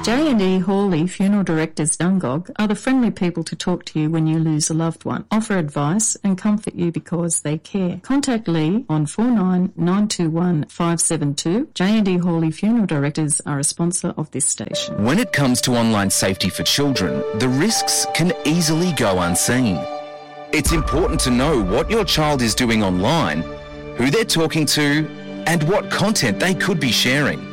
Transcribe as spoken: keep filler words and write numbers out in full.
J and E Hawley Funeral Directors Dungog are the friendly people to talk to you when you lose a loved one, offer advice and comfort you because they care. Contact Lee on four nine nine two one five seven two. J and E Hawley Funeral Directors are a sponsor of this station. When it comes to online safety for children, the risks can easily go unseen. It's important to know what your child is doing online, who they're talking to, and what content they could be sharing.